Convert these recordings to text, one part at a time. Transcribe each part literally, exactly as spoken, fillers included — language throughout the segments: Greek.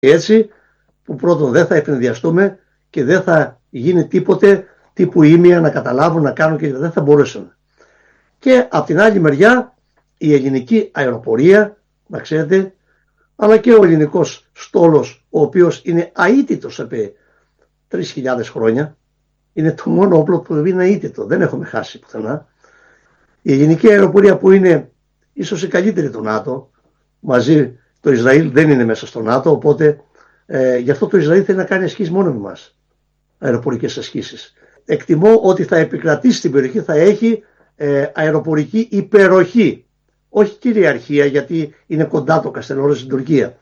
Έτσι που πρώτον δεν θα ευνηδιαστούμε και δεν θα γίνει τίποτε τύπου ήμια να καταλάβουν, να κάνουν και δεν θα μπορούσαν. Και από την άλλη μεριά η ελληνική αεροπορία, να ξέρετε, αλλά και ο ελληνικός στόλος, ο οποίος είναι αίτητος επί τρεις χιλιάδες χρόνια, είναι το μόνο όπλο που είναι αίτητο, δεν έχουμε χάσει πουθενά. Η ελληνική αεροπορία που είναι ίσως η καλύτερη του ΝΑΤΟ, μαζί το Ισραήλ δεν είναι μέσα στο ΝΑΤΟ, οπότε ε, γι' αυτό το Ισραήλ θέλει να κάνει ασκήσεις μόνο με εμάς, αεροπορικές ασκήσεις. Εκτιμώ ότι θα επικρατήσει στην περιοχή, θα έχει ε, αεροπορική υπεροχή, όχι κυριαρχία, γιατί είναι κοντά το Καστελόριο στην Τουρκία.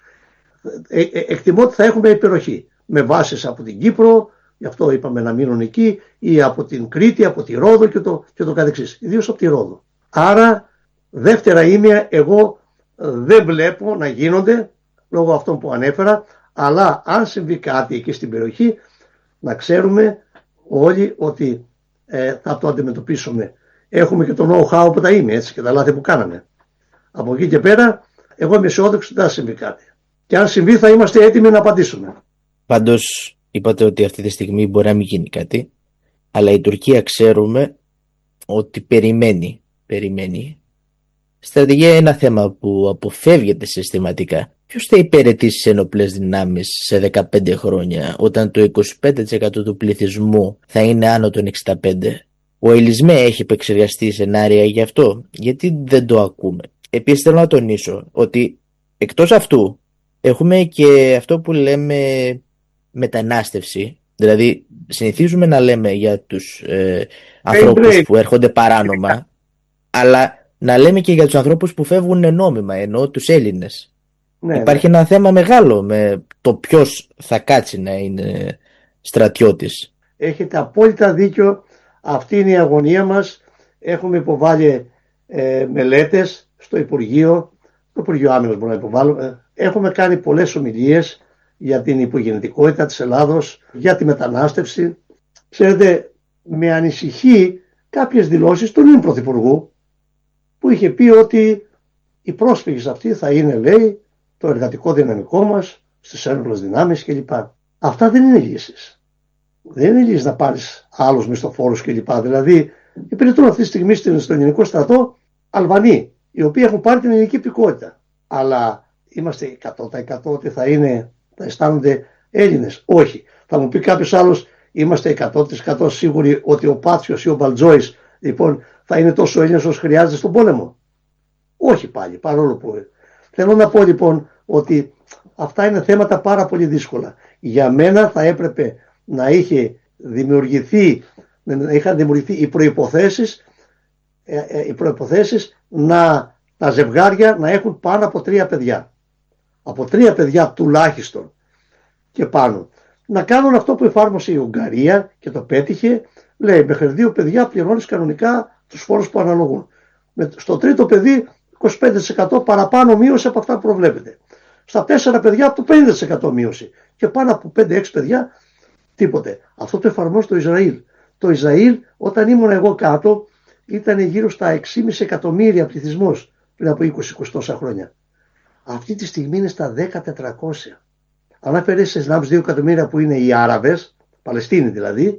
Ε, ε, εκτιμώ ότι θα έχουμε υπεροχή με βάσεις από την Κύπρο, γι' αυτό είπαμε να μείνουν εκεί, ή από την Κρήτη, από τη Ρόδο και το, και το καθεξής, ιδίως από τη Ρόδο. Άρα δεύτερα ήμια εγώ δεν βλέπω να γίνονται λόγω αυτών που ανέφερα, αλλά αν συμβεί κάτι εκεί στην περιοχή να ξέρουμε όλοι ότι ε, θα το αντιμετωπίσουμε. Έχουμε και το know-how από τα ήμια, έτσι, και τα λάθη που κάναμε. Από εκεί και πέρα εγώ είμαι αισιόδοξος ότι δεν θα συμβεί κάτι. Και αν συμβεί θα είμαστε έτοιμοι να απαντήσουμε. Πάντως είπατε ότι αυτή τη στιγμή μπορεί να μην γίνει κάτι, αλλά η Τουρκία ξέρουμε ότι περιμένει, περιμένει. Στρατηγία είναι ένα θέμα που αποφεύγεται συστηματικά. Ποιος θα υπηρετήσει τις ενόπλες δυνάμεις σε δεκαπέντε χρόνια, όταν το είκοσι πέντε τοις εκατό του πληθυσμού θα είναι άνω των εξήντα πέντε τοις εκατό. Ο Ελισμέ έχει επεξεργαστεί σενάρια γι' αυτό, γιατί δεν το ακούμε. Επίσης θέλω να τονίσω ότι εκτός αυτού έχουμε και αυτό που λέμε μετανάστευση. Δηλαδή συνηθίζουμε να λέμε για τους ε, ανθρώπους που έρχονται παράνομα, αλλά να λέμε και για τους ανθρώπους που φεύγουν νόμιμα, εννοώ τους Έλληνες. Ναι, Υπάρχει ναι. ένα θέμα μεγάλο με το ποιος θα κάτσει να είναι στρατιώτης. Έχετε απόλυτα δίκιο. Αυτή είναι η αγωνία μας. Έχουμε υποβάλει ε, μελέτες στο Υπουργείο, το Υπουργείο Άμυνας μπορούμε να υποβάλουμε. Έχουμε κάνει πολλές ομιλίες για την υπογεννητικότητα της Ελλάδος, για τη μετανάστευση. Ξέρετε, με ανησυχεί κάποιες δηλώσεις του νυν Πρωθυπουργού, που είχε πει ότι οι πρόσφυγες αυτοί θα είναι, λέει, το εργατικό δυναμικό μας στις ένοπλες δυνάμεις κλπ. Αυτά δεν είναι λύσεις. Δεν είναι λύσεις να πάρεις άλλους μισθοφόρους κλπ. Δηλαδή, υπηρετούν αυτή τη στιγμή στον ελληνικό στρατό Αλβανοί, οι οποίοι έχουν πάρει την ελληνική υπηκότητα. Αλλά είμαστε εκατό τοις εκατό ότι θα, είναι, θα αισθάνονται Έλληνες. Όχι. Θα μου πει κάποιος άλλος, είμαστε εκατό τοις εκατό σίγουροι ότι ο Πάτσιος ή ο Μπαλτζόης λοιπόν θα είναι τόσο Έλληνες όσο χρειάζεται στον πόλεμο. Όχι πάλι, παρόλο που. Θέλω να πω λοιπόν ότι αυτά είναι θέματα πάρα πολύ δύσκολα. Για μένα θα έπρεπε να είχε δημιουργηθεί, να είχαν δημιουργηθεί οι προϋποθέσεις, ε, ε, οι προϋποθέσεις να τα ζευγάρια να έχουν πάνω από τρία παιδιά. Από τρία παιδιά τουλάχιστον και πάνω. Να κάνουν αυτό που εφάρμοσε η Ουγγαρία και το πέτυχε. Λέει, μέχρι δύο παιδιά πληρώνεις κανονικά τους φόρους που αναλογούν. Στο τρίτο παιδί είκοσι πέντε τοις εκατό παραπάνω μείωση από αυτά που προβλέπεται. Στα τέσσερα παιδιά το πενήντα τοις εκατό μείωση. Και πάνω από πέντε έξι παιδιά τίποτε. Αυτό το εφαρμόζει το Ισραήλ. Το Ισραήλ όταν ήμουν εγώ κάτω ήταν γύρω στα έξι κόμμα πέντε εκατομμύρια πληθυσμός πριν από είκοσι είκοσι τόσα χρόνια. Αυτή τη στιγμή είναι στα δέκα χιλιάδες τετρακόσια. Αν αφαιρέσεις στις δυνάμεις δύο εκατομμύρια που είναι οι Άραβες, Παλαιστίνοι δηλαδή,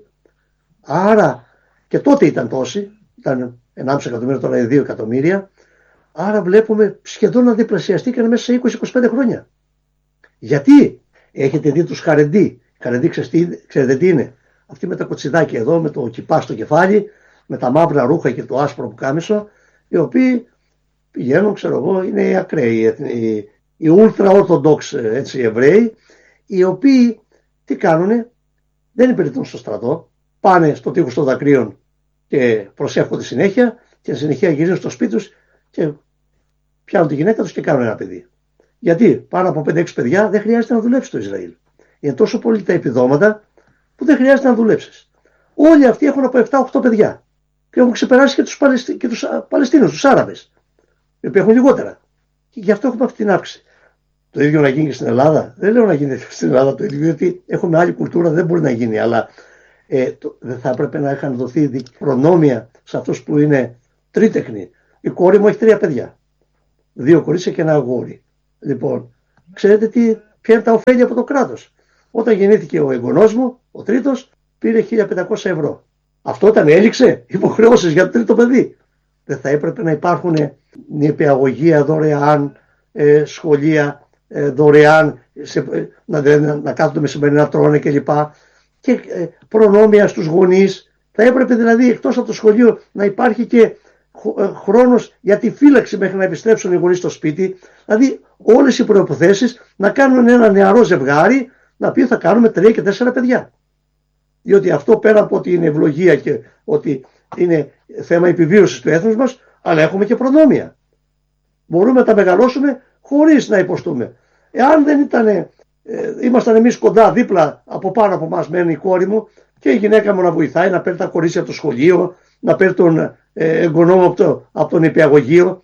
άρα και τότε ήταν τόσοι, ήταν ενάμιση εκατομμύρια, τώρα είναι δύο εκατομμύρια, άρα βλέπουμε σχεδόν να διπλασιαστήκαν μέσα σε είκοσι με είκοσι πέντε χρόνια. Γιατί? Έχετε δει τους Χαρεντί. Χαρεντί ξέρετε τι είναι? Αυτοί με τα κοτσιδάκια εδώ, με το κιπά στο κεφάλι, με τα μαύρα ρούχα και το άσπρο πουκάμισο, οι οποίοι πηγαίνουν, ξέρω εγώ, είναι οι ακραίοι, οι, οι ultra orthodox έτσι, Εβραίοι, οι οποίοι τι κάνουνε? Δεν υπηρετούν στο στρατό, πάνε στο τείχος των δακρύων και προσεύχονται συνέχεια και συνεχεία γυρίζουν στο σπίτι τους και πιάνουν τη γυναίκα τους και κάνουν ένα παιδί. Γιατί πάνω από πέντε έξι παιδιά δεν χρειάζεται να δουλέψει το Ισραήλ. Είναι τόσο πολύ τα επιδόματα που δεν χρειάζεται να δουλέψεις. Όλοι αυτοί έχουν από επτά οκτώ παιδιά και έχουν ξεπεράσει και τους, Παλαιστι... και τους Παλαιστίνους, τους Άραβες, οι οποίοι έχουν λιγότερα. Και γι' αυτό έχουμε αυτή την αύξηση. Το ίδιο να γίνει και στην Ελλάδα. Δεν λέω να γίνει στην Ελλάδα το ίδιο, γιατί έχουμε άλλη κουλτούρα, δεν μπορεί να γίνει. Αλλά ε, το, δεν θα έπρεπε να είχαν δοθεί προνόμια σε αυτούς που είναι τρίτεκνοι. Η κόρη μου έχει τρία παιδιά. Δύο κορίτσια και ένα αγόρι. Λοιπόν, ξέρετε τι, ποια είναι τα ωφέλη από το κράτος. Όταν γεννήθηκε ο εγγονός μου, ο τρίτος, πήρε χίλια πεντακόσια ευρώ. Αυτό όταν έληξε υποχρεώσεις για το τρίτο παιδί. Δεν θα έπρεπε να υπάρχουν νηπιαγωγεία δωρεάν, ε, σχολεία ε, δωρεάν, σε, ε, να, να, να κάθονται μεσημερινά να τρώνε κλπ. Και ε, προνόμια στους γονείς. Θα έπρεπε δηλαδή εκτός από το σχολείο να υπάρχει και χρόνος για τη φύλαξη μέχρι να επιστρέψουν οι γονείς στο σπίτι. Δηλαδή όλες οι προϋποθέσεις να κάνουν ένα νεαρό ζευγάρι να πει θα κάνουμε τρία και τέσσερα παιδιά. Διότι αυτό πέρα από ότι είναι ευλογία και ότι είναι θέμα επιβίωσης του έθνους μας, αλλά έχουμε και προνόμια. Μπορούμε να τα μεγαλώσουμε χωρίς να υποστούμε. Εάν δεν ήταν, ε, ήμασταν εμείς κοντά δίπλα από πάνω από μας μένει η κόρη μου και η γυναίκα μου να βοηθάει να παίρνει τα κορίτσια από το σχολείο, να παίρνει τον ε, εγγονό μου από, το, από τον νηπιαγωγείο,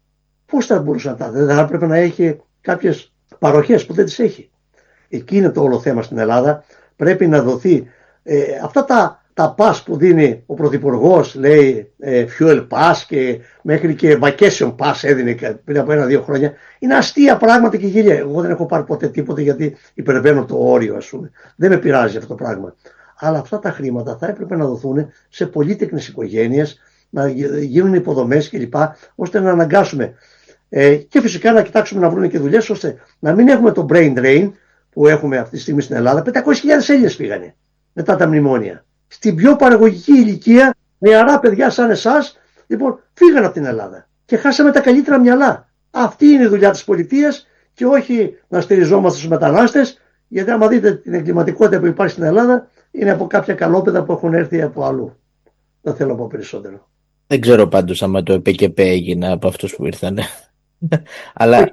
πώς θα μπορούσε να τα δει? Δεν θα έπρεπε να έχει κάποιες παροχές που δεν τις έχει. Εκεί είναι το όλο θέμα στην Ελλάδα. Πρέπει να δοθεί ε, αυτά τα, τα pass που δίνει ο Πρωθυπουργός, λέει ε, fuel pass και μέχρι και vacation pass έδινε πριν από ένα-δύο χρόνια. Είναι αστεία πράγματα και γελία. Εγώ δεν έχω πάρει ποτέ τίποτε γιατί υπερβαίνω το όριο, ας πούμε. Δεν με πειράζει αυτό το πράγμα. Αλλά αυτά τα χρήματα θα έπρεπε να δοθούν σε πολύτεκνες οικογένειες, να γίνουν υποδομές κλπ. Ώστε να αναγκάσουμε ε, και φυσικά να κοιτάξουμε να βρουν και δουλειές, ώστε να μην έχουμε το brain drain που έχουμε αυτή τη στιγμή στην Ελλάδα. πεντακόσιες χιλιάδες Έλληνες πήγανε μετά τα μνημόνια. Στην πιο παραγωγική ηλικία, νεαρά παιδιά σαν εσάς, λοιπόν, φύγαν από την Ελλάδα και χάσαμε τα καλύτερα μυαλά. Αυτή είναι η δουλειά της πολιτείας και όχι να στηριζόμαστε στους μετανάστες, γιατί άμα δείτε την εγκληματικότητα που υπάρχει στην Ελλάδα, είναι από κάποια καλόπαιδα που έχουν έρθει από αλλού. Δεν θέλω να πω περισσότερο. Δεν ξέρω πάντως άμα το ΕΠΚΠ έγινε από αυτούς που ήρθαν. Αλλά...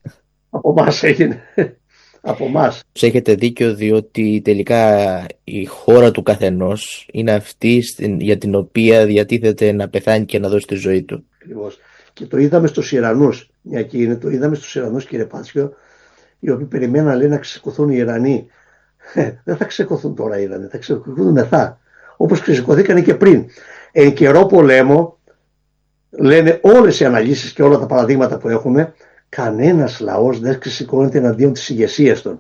από εμάς έγινε. Από εμάς. Έχετε δίκιο, διότι τελικά η χώρα του καθενός είναι αυτή για την οποία διατίθεται να πεθάνει και να δώσει τη ζωή του. Ακριβώς. Και το είδαμε στους Ιρανούς. Μια και είναι, το είδαμε στους Ιρανούς, κύριε Πάτσιο, οι οποίοι περιμέναν, λέει, να ξεσηκωθούν οι Ιρανοί. Δεν θα ξεσηκωθούν τώρα οι Ιρανοί, θα ξεσηκωθούν μετά. Όπως ξεσηκωθήκαν και πριν. Εν καιρό πολέμο, λένε όλες οι αναλύσεις και όλα τα παραδείγματα που έχουμε, κανένας λαός δεν ξεσηκώνεται εναντίον της ηγεσίας των.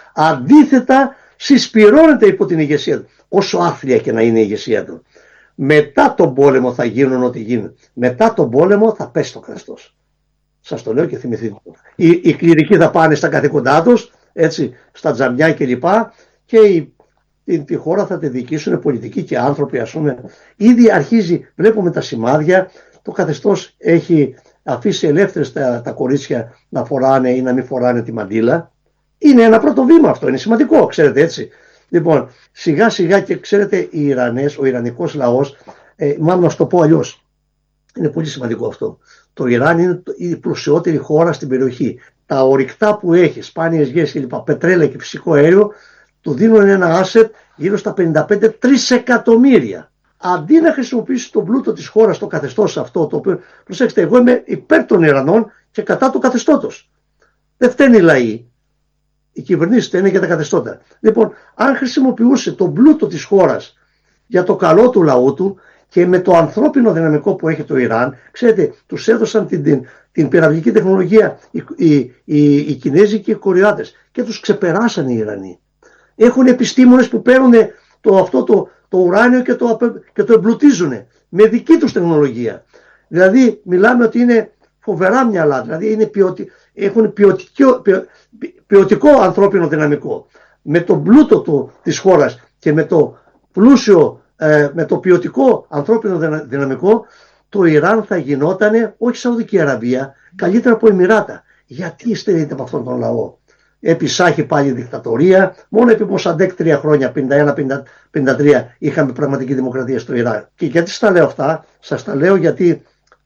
Αντίθετα, συσπυρώνεται υπό την ηγεσία του. Όσο άθλια και να είναι η ηγεσία του. Μετά τον πόλεμο θα γίνουν ό,τι γίνουν. Μετά τον πόλεμο θα πέσει το καθεστώς. Σας το λέω και θυμηθείτε. Οι, οι κληρικοί θα πάνε στα καθήκοντά τους, έτσι, στα τζαμιά κλπ. Και η, τη, τη χώρα θα τη διοικήσουν πολιτικοί και άνθρωποι, ας πούμε. Ήδη αρχίζει, βλέπουμε τα σημάδια, το καθεστώς έχει αφήσει ελεύθερες τα, τα κορίτσια να φοράνε ή να μην φοράνε τη μαντήλα. Είναι ένα πρώτο βήμα αυτό, είναι σημαντικό, ξέρετε, έτσι. Λοιπόν, σιγά σιγά, και ξέρετε, οι Ιρανές, ο Ιρανικός λαός, ε, μάλλον να σου το πω αλλιώς, είναι πολύ σημαντικό αυτό. Το Ιράν είναι η πλουσιότερη χώρα στην περιοχή. Τα ορυκτά που έχει, σπάνιες γέες κλπ, πετρέλαιο και φυσικό αέριο, του δίνουν ένα asset γύρω στα πενήντα πέντε τρισεκατομμύρια. Αντί να χρησιμοποιήσει τον πλούτο της χώρας στο καθεστώς αυτό, το οποίο, προσέξτε, εγώ είμαι υπέρ των Ιρανών και κατά του καθεστώτος. Δεν φταίνει οι λαοί. Οι κυβερνήσεις φταίνε για τα καθεστώτα. Λοιπόν, αν χρησιμοποιούσε τον πλούτο της χώρας για το καλό του λαού του και με το ανθρώπινο δυναμικό που έχει το Ιράν, ξέρετε, τους έδωσαν την, την, την πυραυλική τεχνολογία οι, οι, οι, οι Κινέζοι και οι Κορεάτες και τους ξεπεράσαν οι Ιρανοί. Έχουν επιστήμονες που παίρνουν το, αυτό το, το ουράνιο και το, και το εμπλουτίζουν με δική τους τεχνολογία. Δηλαδή, μιλάμε ότι είναι φοβερά μυαλά, δηλαδή είναι ποιοτι, έχουν ποιοτικό, ποιο, ποιοτικό ανθρώπινο δυναμικό. Με τον πλούτο του, της χώρας και με το πλούσιο, ε, με το ποιοτικό ανθρώπινο δυναμικό, το Ιράν θα γινότανε, όχι Σαουδική Αραβία, καλύτερα από Εμιράτα. Γιατί στερείται από αυτόν τον λαό? Επισάχει πάλι δικτατορία, μόνο επί Μοσαντέκ τρία χρόνια, πενήντα ένα με πενήντα τρία, είχαμε πραγματική δημοκρατία στο Ιράν. Και γιατί σας τα λέω αυτά? Σας τα λέω γιατί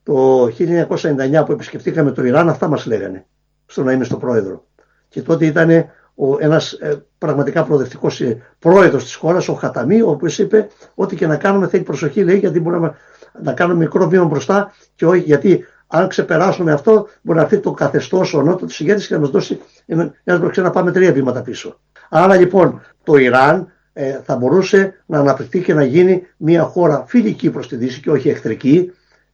το χίλια εννιακόσια ενενήντα εννιά που επισκεφτήκαμε το Ιράν, αυτά μας λέγανε, στο να είμαι στο πρόεδρο. Και τότε ήταν ο, ένας ε, πραγματικά προοδευτικός ε, πρόεδρος της χώρας, ο Χαταμί, ο οποίος είπε ότι και να κάνουμε θέλει προσοχή, λέει, γιατί μπορούμε να, να κάνουμε μικρό βήμα μπροστά και όχι, γιατί αν ξεπεράσουμε αυτό μπορεί να έρθει το καθεστώς, ο νότος ηγέτης και να μας δώσει ένας μπροξέ να πάμε τρία βήματα πίσω. Άρα λοιπόν το Ιράν ε, θα μπορούσε να αναπτυχθεί και να γίνει μια χώρα φιλική προς τη Δύση και όχι εχθρική,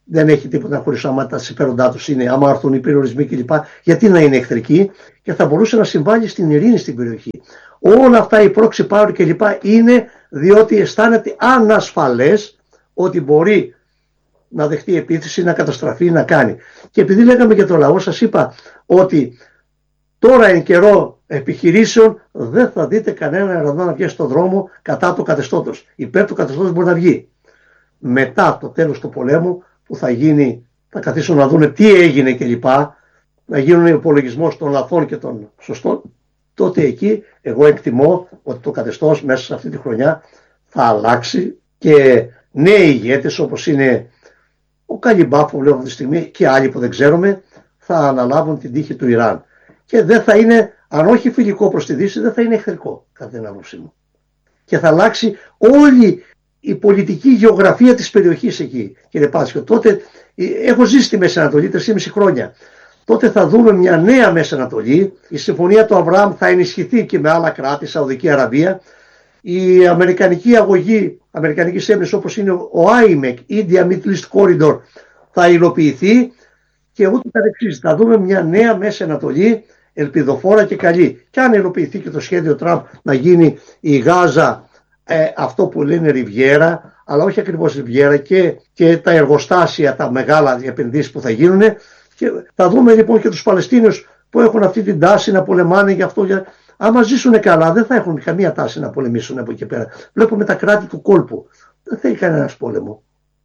δεν έχει τίποτα χωρίς άμα τα συμφέροντά τους είναι, άμα έρθουν οι περιορισμοί κλπ. Γιατί να είναι εχθρική, και θα μπορούσε να συμβάλλει στην ειρήνη στην περιοχή. Όλα αυτά η proxy power κλπ. Είναι διότι αισθάνεται ανασφαλές ότι μπορεί να δεχτεί επίθεση, να καταστραφεί, να κάνει. Και επειδή λέγαμε για το λαό, σας είπα ότι τώρα εν καιρό επιχειρήσεων δεν θα δείτε κανένα αεροδρόμιο να βγει στον δρόμο κατά το καθεστώτος. Υπέρ του καθεστώτος μπορεί να βγει. Μετά το τέλος του πολέμου που θα γίνει, θα καθίσουν να δουν τι έγινε κλπ. Να γίνουν υπολογισμός των λαθών και των σωστών. Τότε εκεί εγώ εκτιμώ ότι το καθεστώς μέσα σε αυτή τη χρονιά θα αλλάξει και νέοι ηγέτες όπως είναι ο Καλιμπάφ που βλέπω αυτή τη στιγμή και άλλοι που δεν ξέρουμε θα αναλάβουν την τύχη του Ιράν. Και δεν θα είναι, αν όχι φιλικό προς τη Δύση, δεν θα είναι εχθρικό κατά την άποψή μου. Και θα αλλάξει όλη η πολιτική γεωγραφία της περιοχής εκεί, κύριε Πάτσιο. Τότε έχω ζήσει στη Μέση Ανατολή τρία και μισό χρόνια. Τότε θα δούμε μια νέα Μέση Ανατολή. Η συμφωνία του Αβραάμ θα ενισχυθεί και με άλλα κράτη, Σαουδική Αραβία. Η αμερικανική αγωγή, αμερικανική έμπνευση όπως είναι ο άι εμ ι κ, India Middle East Corridor, θα υλοποιηθεί και ούτω καθεξής. Θα δούμε μια νέα Μέση Ανατολή, ελπιδοφόρα και καλή. Και αν υλοποιηθεί και το σχέδιο Τραμπ να γίνει η Γάζα, ε, αυτό που λένε Ριβιέρα, αλλά όχι ακριβώς Ριβιέρα, και, και τα εργοστάσια, τα μεγάλα επενδύσεις που θα γίνουν. Και θα δούμε λοιπόν και τους Παλαιστίνιους που έχουν αυτή την τάση να πολεμάνε γι' αυτό. Για... Άμα ζήσουν καλά, δεν θα έχουν καμία τάση να πολεμήσουν από εκεί πέρα. Βλέπουμε τα κράτη του κόλπου. Δεν θέλει κανένας πόλεμο.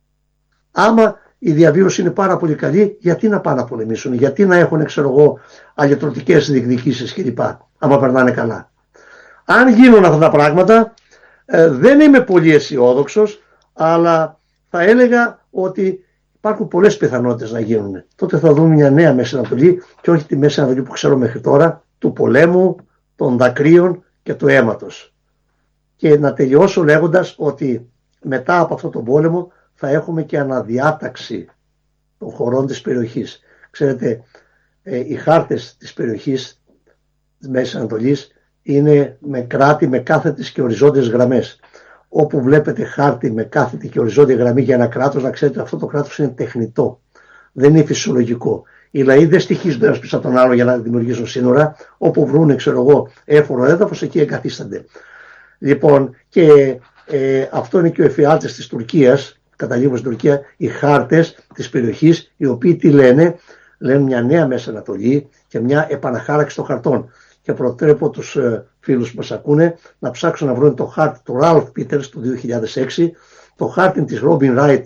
Άμα η διαβίωση είναι πάρα πολύ καλή, γιατί να πάνε να πολεμήσουν, γιατί να έχουν, ξέρω εγώ, αλλιωτρωτικές διεκδικήσεις κλπ. Άμα περνάνε καλά. Αν γίνουν αυτά τα πράγματα, ε, δεν είμαι πολύ αισιόδοξος, αλλά θα έλεγα ότι υπάρχουν πολλές πιθανότητες να γίνουν. Τότε θα δούμε μια νέα Μέση Ανατολή και όχι τη Μέση Ανατολή που ξέρω μέχρι τώρα, του πολέμου, των δακρύων και του αίματος. Και να τελειώσω λέγοντας ότι μετά από αυτόν τον πόλεμο θα έχουμε και αναδιάταξη των χωρών της περιοχής. Ξέρετε, ε, οι χάρτες της περιοχής της Μέσης Ανατολής είναι με κράτη με κάθετες και οριζόντιες γραμμές. Όπου βλέπετε χάρτη με κάθετη και οριζόντια γραμμή για ένα κράτος, να ξέρετε αυτό το κράτος είναι τεχνητό. Δεν είναι φυσιολογικό. Οι λαοί δεν στοιχίζουν ένας πίσω από τον άλλο για να δημιουργήσουν σύνορα. Όπου βρούνε, ξέρω εγώ, έφορο έδαφος, εκεί εγκαθίστανται. Λοιπόν, και ε, αυτό είναι και ο εφιάλτης της Τουρκίας, καταλήγουμε στην Τουρκία, οι χάρτες της περιοχής, οι οποίοι τι λένε, λένε μια νέα Μέση Ανατολή και μια επαναχάραξη των χαρτών. Και προτρέπω τους ε, φίλους που μας ακούνε να ψάξουν να βρουν το χάρτη του Ralph Peters του δύο χιλιάδες έξι, το χάρτη της Robin Wright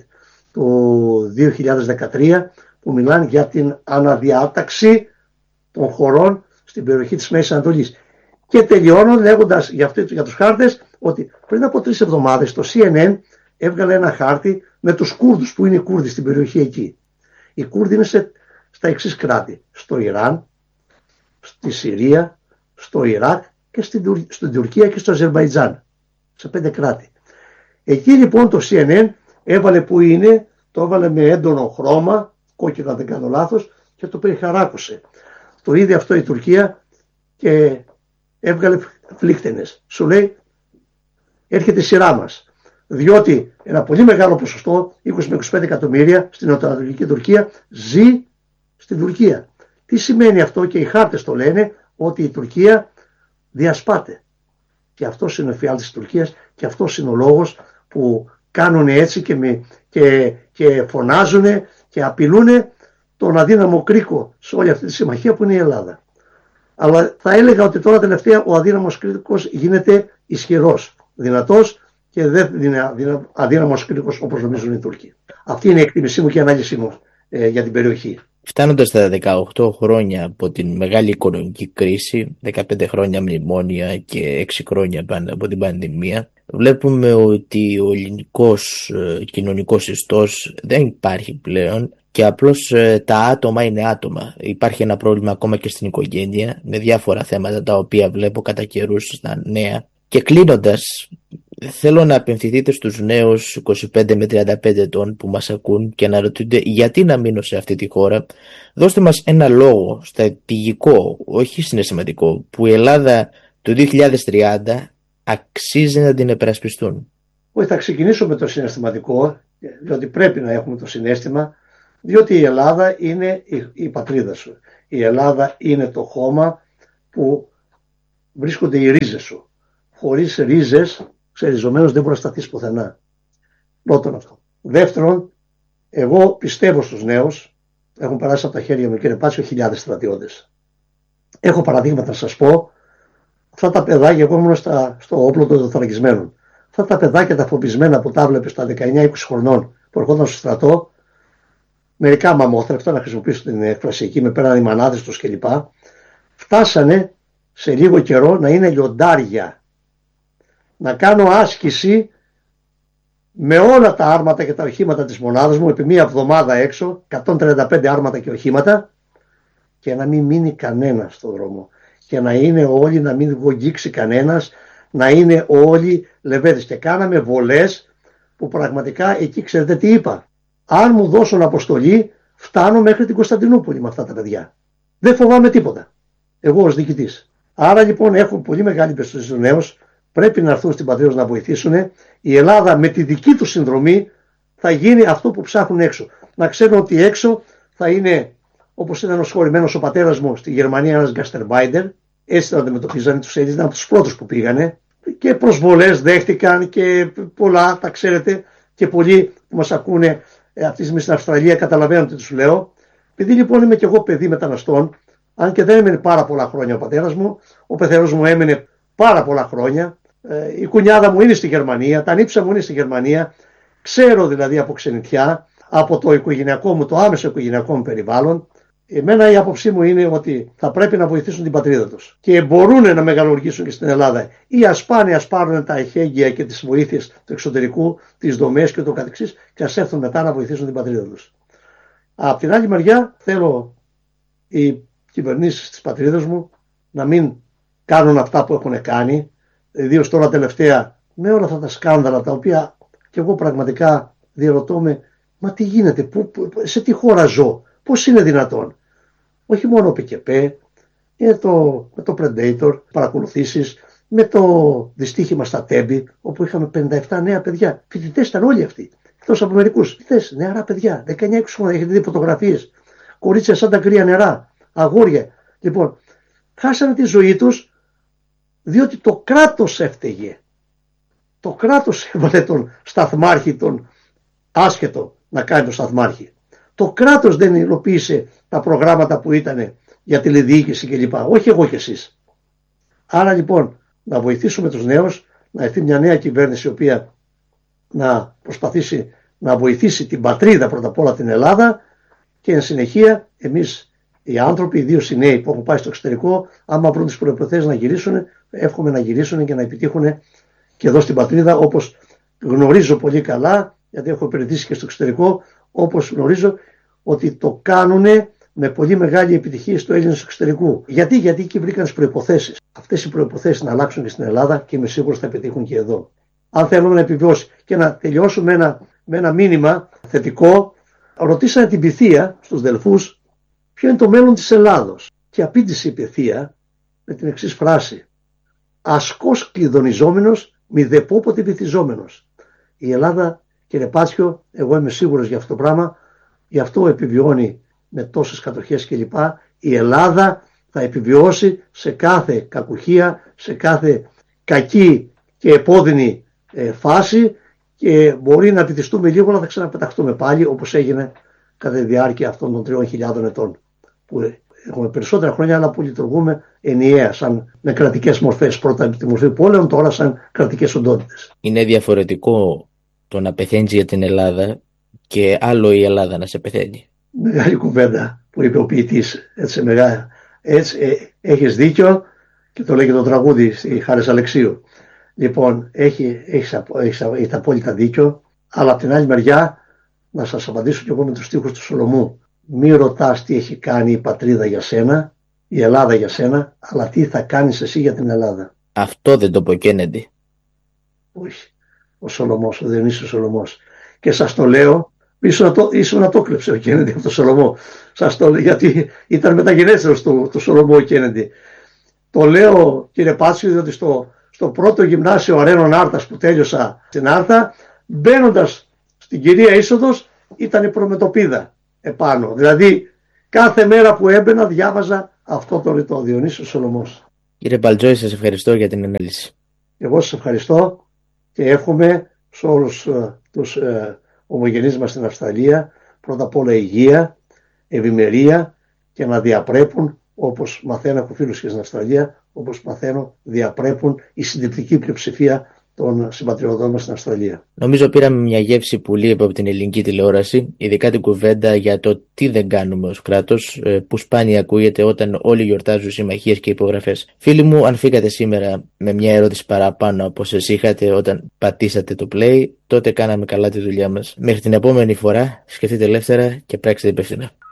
του δύο χιλιάδες δεκατρία, που μιλάνε για την αναδιάταξη των χωρών στην περιοχή της Μέσης Ανατολής. Και τελειώνω λέγοντας για, αυτή, για τους χάρτες ότι πριν από τρεις εβδομάδες το σι εν εν έβγαλε ένα χάρτη με τους Κούρδους που είναι οι Κούρδοι στην περιοχή εκεί. Οι Κούρδοι είναι σε, στα εξής κράτη, στο Ιράν, στη Συρία, στο Ιράκ και στην, στην Τουρκία και στο Αζερμπαϊτζάν. Σε πέντε κράτη. Εκεί λοιπόν το σι εν εν έβαλε που είναι, το έβαλε με έντονο χρώμα, κόκκινο αν δεν κάνω λάθος, και το περιχαράκωσε. Το είδε αυτό η Τουρκία και έβγαλε φλίκτενες. Σου λέει έρχεται η σειρά μας. Διότι ένα πολύ μεγάλο ποσοστό, είκοσι με είκοσι πέντε εκατομμύρια στην νοτιοανατολική Τουρκία, ζει στην Τουρκία. Τι σημαίνει αυτό? Και οι χάρτες το λένε, ότι η Τουρκία διασπάται. Και αυτός είναι ο εφιάλτης της Τουρκίας και αυτός είναι ο λόγος που κάνουν έτσι και, με, και, και φωνάζουν και απειλούν τον αδύναμο κρίκο σε όλη αυτή τη συμμαχία που είναι η Ελλάδα. Αλλά θα έλεγα ότι τώρα τελευταία ο αδύναμος κρίκος γίνεται ισχυρός, δυνατός και δεν είναι αδύναμος κρίκος όπως νομίζουν οι Τούρκοι. Αυτή είναι η εκτίμησή μου και η ανάλυση μου ε, για την περιοχή. Φτάνοντας στα δεκαοκτώ χρόνια από την μεγάλη οικονομική κρίση, δεκαπέντε χρόνια μνημόνια και έξι χρόνια από την πανδημία, βλέπουμε ότι ο ελληνικός κοινωνικός ιστός δεν υπάρχει πλέον και απλώς τα άτομα είναι άτομα. Υπάρχει ένα πρόβλημα ακόμα και στην οικογένεια με διάφορα θέματα τα οποία βλέπω κατά καιρούς στα νέα. Και κλείνοντας, θέλω να απευθυνθείτε στους νέους είκοσι πέντε με τριάντα πέντε ετών που μας ακούν και να ρωτούνται γιατί να μείνω σε αυτή τη χώρα. Δώστε μας ένα λόγο στρατηγικό, όχι συναισθηματικό, που η Ελλάδα το δύο χιλιάδες τριάντα αξίζει να την επερασπιστούν. Όχι, θα ξεκινήσω με το συναισθηματικό, διότι πρέπει να έχουμε το συναίσθημα. Διότι η Ελλάδα είναι η, η πατρίδα σου. Η Ελλάδα είναι το χώμα που βρίσκονται οι ρίζες σου. Χωρίς ρίζες, ξεριζωμένος δεν μπορεί να σταθείς πουθενά. Πρώτον αυτό. Δεύτερον, εγώ πιστεύω στους νέους. Έχουν περάσει από τα χέρια μου, κύριε Πάτσιο, χιλιάδες στρατιώτες. Έχω παραδείγματα να σας πω. Αυτά τα παιδάκια, εγώ ήμουν στα, στο όπλο των δοθρακισμένων. Αυτά τα παιδάκια τα φοβισμένα που τα βλέπεις στα δεκαεννιά είκοσι χρονών που ερχόταν στο στρατό, μερικά μαμόθρευτα, να χρησιμοποιήσω την έκφραση εκεί, με πέραν οι μανάδες τους κλπ. Φτάσανε σε λίγο καιρό να είναι λιοντάρια. Να κάνω άσκηση με όλα τα άρματα και τα οχήματα της μονάδας μου επί μία εβδομάδα έξω, εκατόν τριάντα πέντε άρματα και οχήματα, και να μην μείνει κανένας στον δρόμο. Και να είναι όλοι, να μην γογγίξει κανένας, να είναι όλοι λεβέντες. Και κάναμε βολές που πραγματικά εκεί ξέρετε τι είπα. Αν μου δώσουν αποστολή, φτάνω μέχρι την Κωνσταντινούπολη με αυτά τα παιδιά. Δεν φοβάμαι τίποτα. Εγώ ως διοικητής. Άρα λοιπόν έχω πολύ μεγάλη εμπιστοσύνη στους νέους. Πρέπει να έρθουν στην πατρίδα να βοηθήσουν. Η Ελλάδα με τη δική του συνδρομή θα γίνει αυτό που ψάχνουν έξω. Να ξέρουν ότι έξω θα είναι, όπως ήταν ο σχολημένος ο πατέρας μου στη Γερμανία, ένας γκάστερμπάιντερ. Έτσι τον αντιμετωπίζανε τους Έλληνες, ήταν από τους πρώτους που πήγανε. Και προσβολές δέχτηκαν και πολλά, τα ξέρετε. Και πολλοί που μας ακούνε αυτή τη στιγμή στην Αυστραλία καταλαβαίνουν τι τους λέω. Επειδή λοιπόν είμαι και εγώ παιδί μεταναστών, αν και δεν έμενε πάρα πολλά χρόνια ο πατέρας μου, ο πεθερός μου έμενε πάρα πολλά χρόνια. Η κουνιάδα μου είναι στη Γερμανία, τα νύψα μου είναι στη Γερμανία. Ξέρω δηλαδή από ξενιτιά, από το οικογενειακό μου, το άμεσο οικογενειακό μου περιβάλλον. Εμένα η άποψή μου είναι ότι θα πρέπει να βοηθήσουν την πατρίδα τους και μπορούν να μεγαλουργήσουν και στην Ελλάδα. Ή ασπάνια ας πάρουν τα εχέγγυα και τις βοήθειες του εξωτερικού, τις δομές και το καθεξής, και ας έρθουν μετά να βοηθήσουν την πατρίδα τους. Από την άλλη μεριά θέλω οι κυβερνήσεις της πατρίδας μου να μην κάνουν αυτά που έχουν κάνει, ιδίως τώρα τελευταία με όλα αυτά τα σκάνδαλα τα οποία και εγώ πραγματικά διερωτώ με, μα τι γίνεται, που, που, σε τι χώρα ζω, πώς είναι δυνατόν. Όχι μόνο πι κέι πι, είναι το, με το Predator, παρακολουθήσεις, με το δυστύχημα στα Τέμπη, όπου είχαμε πενήντα επτά νέα παιδιά. Φοιτητές ήταν όλοι αυτοί, εκτός από μερικούς. Φοιτητές, νεαρά παιδιά, δεκαεννιά είκοσι χρόνια, έχετε δει φωτογραφίες. Κορίτσια σαν τα κρύα νερά, αγόρια. Λοιπόν, χάσανε τη ζωή τους διότι το κράτος έφταιγε. Το κράτος έβαλε τον σταθμάρχη, τον άσχετο να κάνει τον σταθμάρχη. Το κράτος δεν υλοποίησε τα προγράμματα που ήταν για τηλεδιοίκηση κλπ. Όχι εγώ και εσείς. Άρα λοιπόν να βοηθήσουμε τους νέους, να έρθει μια νέα κυβέρνηση η οποία να προσπαθήσει να βοηθήσει την πατρίδα πρώτα απ' όλα την Ελλάδα, και εν συνεχεία εμείς οι άνθρωποι, ιδίως οι νέοι που έχουν πάει στο εξωτερικό, άμα βρουν τις προϋποθέσεις να γυρίσουν, εύχομαι να γυρίσουν και να επιτύχουν και εδώ στην πατρίδα, όπως γνωρίζω πολύ καλά, γιατί έχω υπηρετήσει και στο εξωτερικό, όπως γνωρίζω ότι το κάνουν με πολύ μεγάλη επιτυχία στο Έλληνες του εξωτερικού. Γιατί, γιατί εκεί βρήκαν τις προϋποθέσεις. Αυτές οι προϋποθέσεις να αλλάξουν και στην Ελλάδα και είμαι σίγουρος θα επιτύχουν και εδώ. Αν θέλουμε να επιβιώσει. Και να τελειώσουμε με ένα, με ένα μήνυμα θετικό, ρωτήσανε την Πυθία στους Δελφούς ποιο είναι το μέλλον της Ελλάδος. Και απήντησε η Πυθία με την εξής φράση: ασκός κλειδονιζόμενος, μη δεπόποτε βυθιζόμενος. Η Ελλάδα, κύριε Πάτσιο, εγώ είμαι σίγουρος για αυτό το πράγμα, γι' αυτό επιβιώνει με τόσες κατοχές κλπ. Η Ελλάδα θα επιβιώσει σε κάθε κακουχία, σε κάθε κακή και επώδυνη ε, φάση, και μπορεί να βυθιστούμε λίγο αλλά θα ξαναπεταχτούμε πάλι, όπως έγινε κατά τη διάρκεια αυτών των τριών χιλιάδων ετών που έχουμε περισσότερα χρόνια αλλά που λειτουργούμε ενιαία σαν με κρατικές μορφές, πρώτα τη μορφή πόλεων, τώρα σαν κρατικές οντότητες. Είναι διαφορετικό το να πεθαίνεις για την Ελλάδα και άλλο η Ελλάδα να σε πεθαίνει. Μεγάλη κουβέντα που είπε ο ποιητής, έτσι, μεγάλη, έτσι ε, έχεις δίκιο, και το λέει και το τραγούδι στη Χάρης Αλεξίου. Λοιπόν, έχει, έχεις, έχεις, έχεις απόλυτα δίκιο, αλλά από την άλλη μεριά να σας απαντήσω και εγώ με τους στίχους του Σολομού. Μη ρωτάς τι έχει κάνει η πατρίδα για σένα, η Ελλάδα για σένα, αλλά τι θα κάνεις εσύ για την Ελλάδα. Αυτό δεν το πω Κέννεντι. Όχι, ο Σολομός, ο Διονύσης ο Σολομός. Και σας το λέω, ίσως να το, ίσως να το κλέψε ο Κέννεντι από το Σολομό. Σας το λέω γιατί ήταν μεταγενέστερος του, του Σολομό ο Κέννεντι. Το λέω, κύριε Πάτσιο, διότι στο, στο πρώτο γυμνάσιο Αρένων Άρτας που τέλειωσα στην Άρτα, μπαίνοντας στην κυρία είσοδος ήταν η προμετωπίδα. επάνω. Δηλαδή κάθε μέρα που έμπαινα διάβαζα αυτό το ρητό, Διονύσιος Σολωμός. Κύριε Μπαλτζόη, σας ευχαριστώ για την ανάλυση. Εγώ σας ευχαριστώ και εύχομαι σε όλους uh, τους uh, ομογενείς μας στην Αυστραλία πρώτα απ' όλα υγεία, ευημερία και να διαπρέπουν, όπως μαθαίνω, έχω φίλους και στην Αυστραλία, όπως μαθαίνω διαπρέπουν η συντριπτική πλειοψηφία των συμπατριωτών μας στην Αυστραλία. Νομίζω πήραμε μια γεύση που λείπει από την ελληνική τηλεόραση, ειδικά την κουβέντα για το τι δεν κάνουμε ως κράτος, που σπάνια ακούγεται όταν όλοι γιορτάζουν συμμαχίες και υπογραφές. Φίλοι μου, αν φύγατε σήμερα με μια ερώτηση παραπάνω από όσες είχατε όταν πατήσατε το play, τότε κάναμε καλά τη δουλειά μας. Μέχρι την επόμενη φορά, σκεφτείτε ελεύθερα και πράξτε υπεύθυνα.